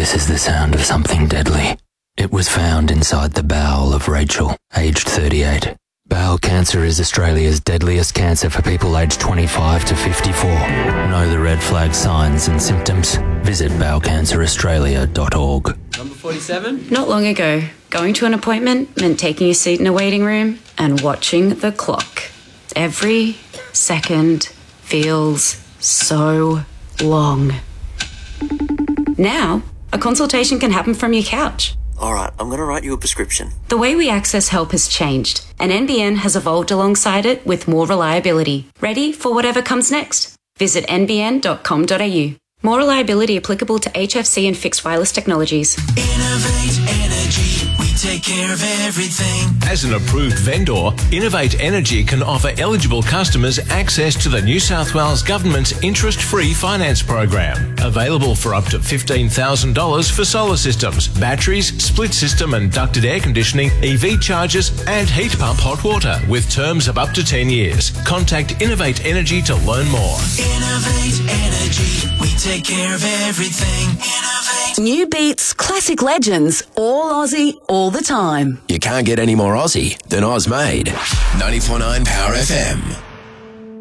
This is the sound of something deadly. It was found inside the bowel of Rachel, aged 38. Bowel cancer is Australia's deadliest cancer for people aged 25 to 54. Know the red flag signs and symptoms. Visit bowelcanceraustralia.org. Number 47? Not long ago, going to an appointment meant taking a seat in a waiting room and watching the clock. Every second feels so long. Now, a consultation can happen from your couch. All right, I'm going to write you a prescription. The way we access help has changed, and NBN has evolved alongside it with more reliability. Ready for whatever comes next? Visit nbn.com.au. More reliability applicable to HFC and fixed wireless technologies. Innovate Energy, we take care of everything. As an approved vendor, Innovate Energy can offer eligible customers access to the New South Wales Government's interest-free finance program. Available for up to $15,000 for solar systems, batteries, split system and ducted air conditioning, EV chargers and heat pump hot water with terms of up to 10 years. Contact Innovate Energy to learn more. Innovate Energy, we take care of everything. Innovate. New beats, classic legends, all Aussie, all the time. You can't get any more Aussie than Oz Made. 94.9 Power FM.